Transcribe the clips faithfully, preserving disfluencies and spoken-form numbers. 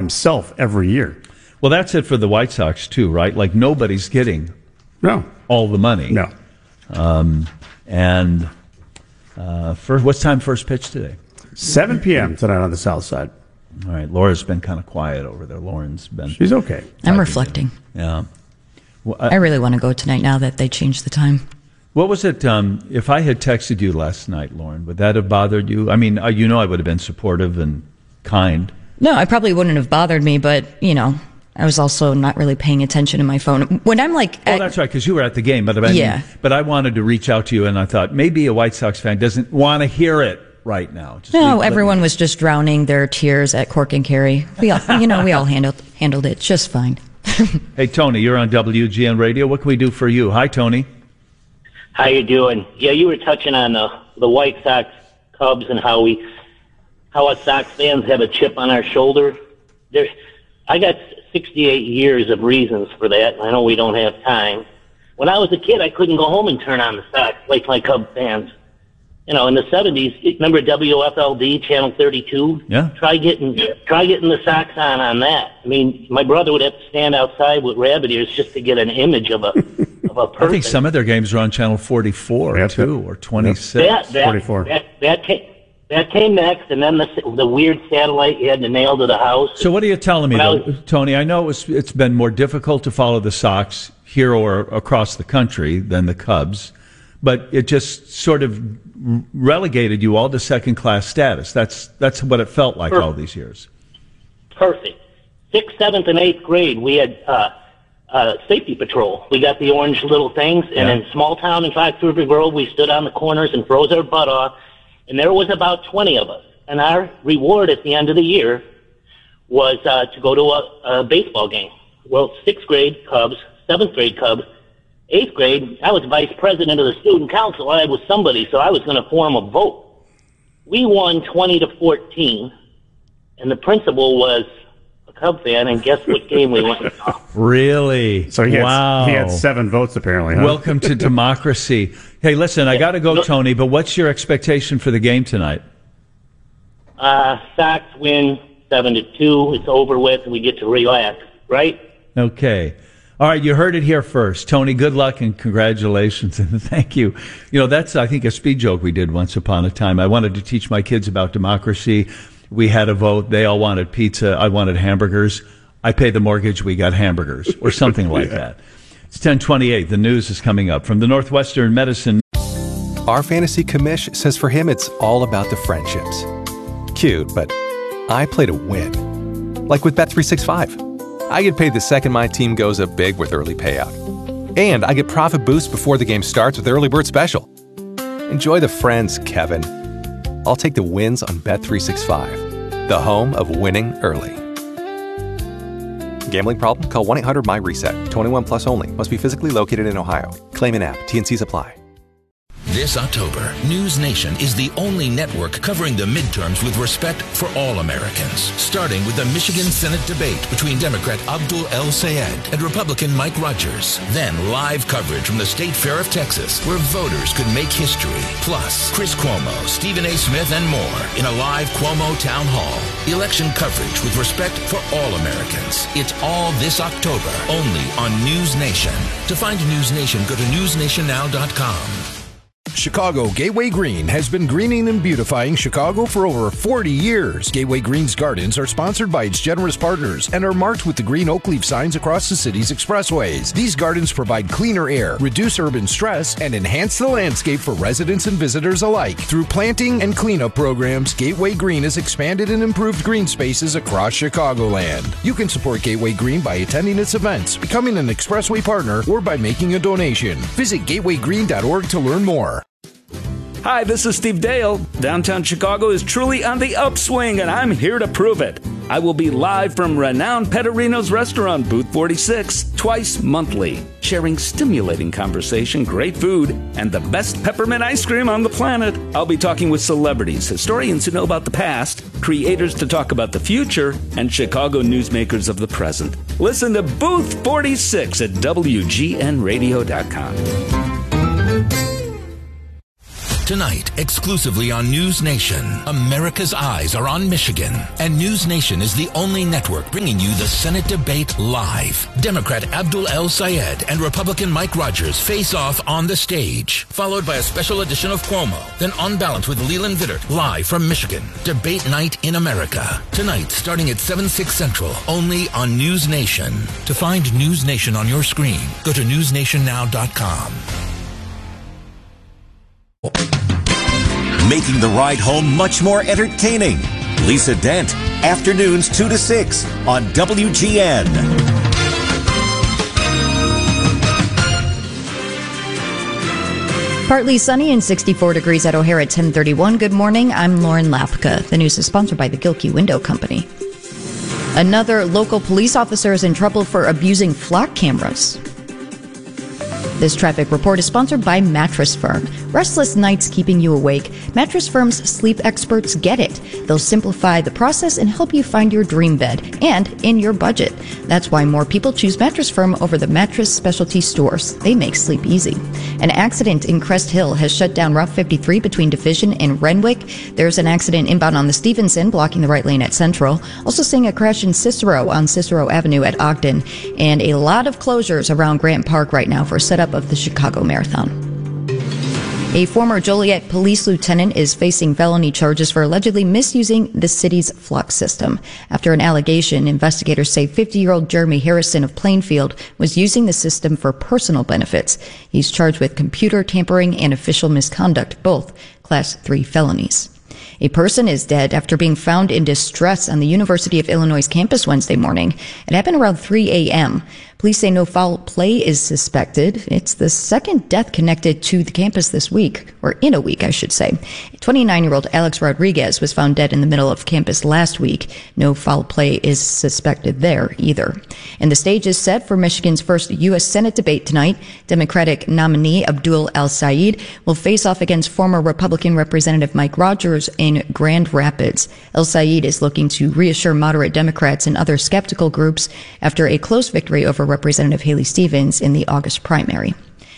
himself every year. Well, that's it for the White Sox, too, right? Like, nobody's getting no all the money. No. Um, and uh, first, what's time first pitch today? seven p.m. tonight on the South Side. All right. Laura's been kind of quiet over there. Lauren's been... She's okay. I'm reflecting. Yeah. Well, I, I really want to go tonight now that they changed the time. What was it, um, if I had texted you last night, Lauren, would that have bothered you? I mean, uh, you know I would have been supportive and kind. No, I probably wouldn't have bothered me, but, you know, I was also not really paying attention to my phone. When I'm like... Oh, at, that's right, because you were at the game. But I mean, yeah. But I wanted to reach out to you, and I thought maybe a White Sox fan doesn't want to hear it right now. Just no, leave, everyone was just drowning their tears at Cork and Kerry. We all, you know, we all handled handled it just fine. Hey, Tony, you're on W G N Radio. What can we do for you? Hi, Tony. How you doing? Yeah, you were touching on the the White Sox, Cubs, and how we, how us Sox fans have a chip on our shoulder. There, I got sixty-eight years of reasons for that. I know we don't have time. When I was a kid, I couldn't go home and turn on the Sox like my Cub fans. You know, in the seventies, remember W F L D, Channel thirty-two? Yeah. Try getting try getting the Sox on on that. I mean, my brother would have to stand outside with rabbit ears just to get an image of a of a person. I think some of their games are on Channel forty-four, yeah, too, or twenty-six. That, that, forty-four. That, that, came, that came next, and then the the weird satellite you had to nail to the house. So what are you telling me, When I though, was- Tony? I know it's, it's been more difficult to follow the Sox here or across the country than the Cubs, but it just sort of relegated you all to second-class status. That's that's what it felt like Perfect. all these years. Perfect. Sixth, seventh, and eighth grade, we had uh, uh, safety patrol. We got the orange little things, and Yeah. in small town in Fox River Grove, we stood on the corners and froze our butt off, and there was about twenty of us. And our reward at the end of the year was uh, to go to a, a baseball game. Well, sixth grade Cubs, seventh grade Cubs, eighth grade, I was vice president of the student council. I was somebody, so I was going to form a vote. We won twenty to fourteen, and the principal was a Cub fan, and guess what game we went to? Really? So he had, wow. he had seven votes, apparently. Huh? Welcome to democracy. Hey, listen, I got to go, Tony, but what's your expectation for the game tonight? Uh, Sox win seven to two. It's over with, and we get to relax, right? Okay. All right, you heard it here first. Tony, good luck and congratulations, and thank you. You know, that's, I think, a speed joke we did once upon a time. I wanted to teach my kids about democracy. We had a vote. They all wanted pizza. I wanted hamburgers. I paid the mortgage. We got hamburgers, or something like yeah. that. It's ten twenty-eight. The news is coming up from the Northwestern Medicine. Our fantasy commish says for him, it's all about the friendships. Cute, but I play to win. Like with Bet three sixty-five. I get paid the second my team goes up big with early payout. And I get profit boosts before the game starts with Early Bird Special. Enjoy the friends, Kevin. I'll take the wins on Bet three sixty-five, the home of winning early. Gambling problem? Call one eight hundred M Y reset. twenty-one plus only. Must be physically located in Ohio. Claim in app. T N Cs apply. This October, News Nation is the only network covering the midterms with respect for all Americans. Starting with the Michigan Senate debate between Democrat Abdul El-Sayed and Republican Mike Rogers. Then live coverage from the State Fair of Texas, where voters could make history. Plus, Chris Cuomo, Stephen A. Smith, and more in a live Cuomo Town Hall. Election coverage with respect for all Americans. It's all this October, only on News Nation. To find News Nation, go to news nation now dot com. Chicago Gateway Green has been greening and beautifying Chicago for over forty years. Gateway Green's gardens are sponsored by its generous partners and are marked with the green oak leaf signs across the city's expressways. These gardens provide cleaner air, reduce urban stress, and enhance the landscape for residents and visitors alike. Through planting and cleanup programs, Gateway Green has expanded and improved green spaces across Chicagoland. You can support Gateway Green by attending its events, becoming an expressway partner, or by making a donation. Visit gateway green dot org to learn more. Hi, this is Steve Dale. Downtown Chicago is truly on the upswing, and I'm here to prove it. I will be live from renowned Petterino's restaurant, Booth forty-six, twice monthly, sharing stimulating conversation, great food, and the best peppermint ice cream on the planet. I'll be talking with celebrities, historians who know about the past, creators to talk about the future, and Chicago newsmakers of the present. Listen to Booth forty-six at W G N radio dot com. Tonight, exclusively on News Nation, America's eyes are on Michigan, and News Nation is the only network bringing you the Senate debate live. Democrat Abdul El-Sayed and Republican Mike Rogers face off on the stage, followed by a special edition of Cuomo, then On Balance with Leland Vittert, live from Michigan. Debate night in America. Tonight, starting at seven, six Central, only on News Nation. To find News Nation on your screen, go to news nation now dot com. Making the ride home much more entertaining. Lisa Dent, afternoons two to six on W G N. Partly sunny and sixty-four degrees at O'Hare at ten thirty-one. Good morning. I'm Lauren Lapka. The news is sponsored by the Gilkey Window Company. Another local police officer is in trouble for abusing flock cameras. This traffic report is sponsored by Mattress Firm. Restless nights keeping you awake? Mattress Firm's sleep experts get it. They'll simplify the process and help you find your dream bed, and in your budget. That's why more people choose Mattress Firm over the mattress specialty stores. They make sleep easy. An accident in Crest Hill has shut down Route fifty-three between Division and Renwick. There's an accident inbound on the Stevenson, blocking the right lane at Central. Also seeing a crash in Cicero on Cicero Avenue at Ogden. And a lot of closures around Grant Park right now for setup of the Chicago Marathon. A former Joliet police lieutenant is facing felony charges for allegedly misusing the city's flux system. After an allegation, investigators say fifty-year-old Jeremy Harrison of Plainfield was using the system for personal benefits. He's charged with computer tampering and official misconduct, both class three felonies. A person is dead after being found in distress on the University of Illinois campus Wednesday morning. It happened around three a.m. Police say no foul play is suspected. It's the second death connected to the campus this week, or in a week, I should say. twenty-nine-year-old Alex Rodriguez was found dead in the middle of campus last week. No foul play is suspected there either. And the stage is set for Michigan's first U S Senate debate tonight. Democratic nominee Abdul El-Sayed will face off against former Republican Representative Mike Rogers in Grand Rapids. El-Sayed is looking to reassure moderate Democrats and other skeptical groups after a close victory over Representative Haley Stevens in the August primary.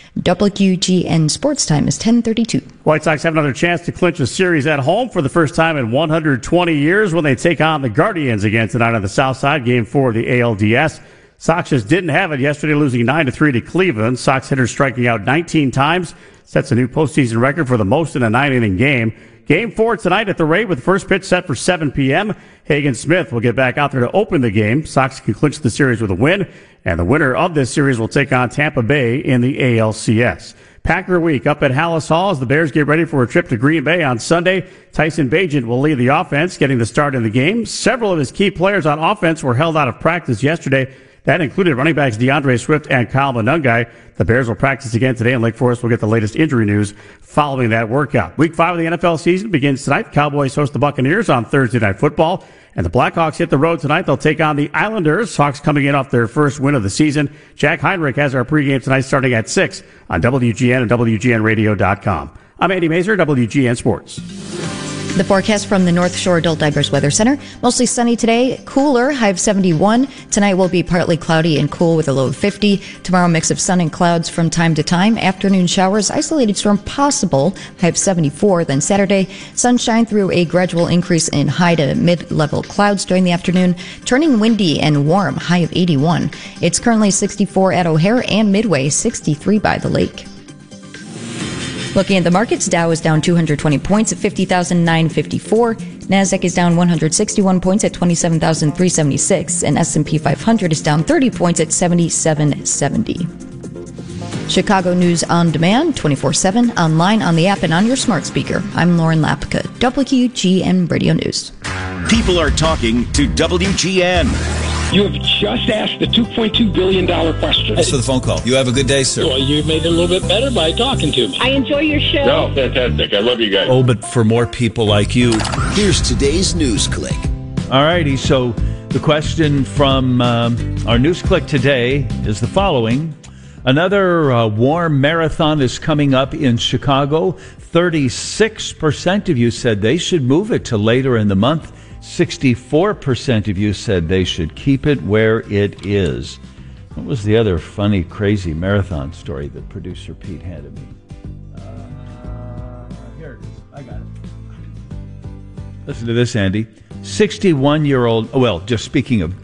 W G N Sports Time is ten thirty-two. White Sox have another chance to clinch a series at home for the first time in one hundred twenty years when they take on the Guardians again tonight on the South Side, game four of the A L D S. Sox just didn't have it yesterday, losing nine to three to Cleveland. Sox hitters striking out nineteen times, sets a new postseason record for the most in a nine-inning game. Game four tonight at the Ray with the first pitch set for seven p.m. Hagen Smith will get back out there to open the game. Sox can clinch the series with a win, and the winner of this series will take on Tampa Bay in the A L C S. Packer Week up at Hallis Hall as the Bears get ready for a trip to Green Bay on Sunday. Tyson Bagent will lead the offense, getting the start in the game. Several of his key players on offense were held out of practice yesterday. That included running backs DeAndre Swift and Kyle Monungai. The Bears will practice again today, and Lake Forest will get the latest injury news following that workout. Week five of the N F L season begins tonight. Cowboys host the Buccaneers on Thursday Night Football. And the Blackhawks hit the road tonight. They'll take on the Islanders. Hawks coming in off their first win of the season. Jack Heinrich has our pregame tonight starting at six on W G N and W G N radio dot com. I'm Andy Mazer, W G N Sports. The forecast from the North Shore Adult Diapers Weather Center. Mostly sunny today, cooler, high of seventy-one. Tonight will be partly cloudy and cool with a low of fifty. Tomorrow, mix of sun and clouds from time to time. Afternoon showers, isolated storm possible, high of seventy-four. Then Saturday, sunshine through a gradual increase in high to mid-level clouds during the afternoon. Turning windy and warm, high of eighty-one. It's currently sixty-four at O'Hare and Midway, sixty-three by the lake. Looking at the markets, Dow is down two hundred twenty points at fifty thousand nine hundred fifty-four. NASDAQ is down one hundred sixty-one points at twenty-seven thousand three hundred seventy-six. And S and P five hundred is down thirty points at seventy-seven seventy. Chicago News on Demand, twenty-four seven, online, on the app, and on your smart speaker. I'm Lauren Lapka, W G N Radio News. People are talking to W G N. You have just asked the two point two billion dollars question. Thanks for the phone call. You have a good day, sir. Well, you made it a little bit better by talking to me. I enjoy your show. No, fantastic. I love you guys. Oh, but for more people like you. Here's today's News Click. All righty, so the question from um, our News Click today is the following. Another uh, warm marathon is coming up in Chicago. thirty-six percent of you said they should move it to later in the month. sixty-four percent of you said they should keep it where it is. What was the other funny, crazy marathon story that producer Pete handed me? Uh, here got it. Listen to this, Andy. sixty-one-year-old, well, just speaking of